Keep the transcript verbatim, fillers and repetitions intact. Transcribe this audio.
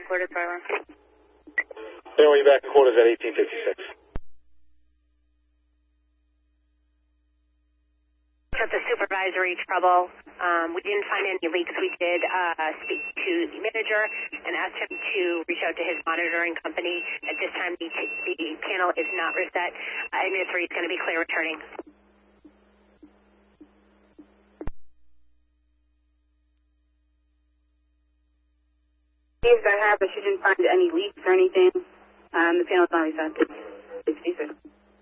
quarters, Tyler. Family back in quarters at eighteen fifty-six. At the supervisory trouble, um, we didn't find any leaks. We did uh, speak to the manager and asked him to reach out to his monitoring company. At this time, the, the panel is not reset. Uh, and three is going to be clear returning. That happened. She didn't find any leaks or anything. Um, the panel's not reset. It's, it's,